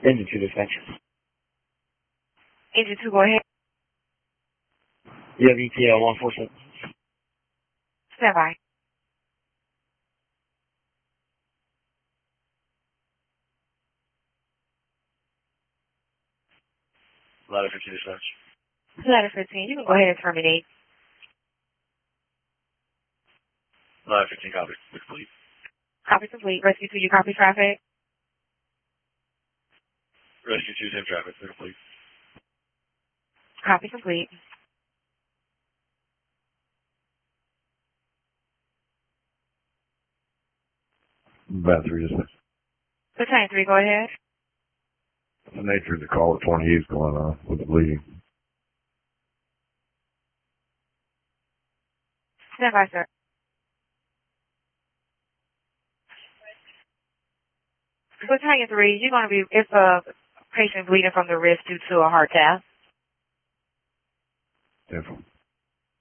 Engine 2 dispatch. Engine 2, go ahead. You have ETA 147. Stand by. Ladder 15 dispatch. Ladder 15, you can go ahead and terminate. Ladder 15, copy. Complete. Copy complete. Rescue 2, you copy traffic? Rescue 2, same traffic. Complete. Copy complete. Bathroom dispatch. Battalion 3, go ahead. The nature of the call at 20 is going on with the bleeding. Stand by, sir. Battalion 3, you're going to be, it's a patient bleeding from the wrist due to a heart cath. 10-4.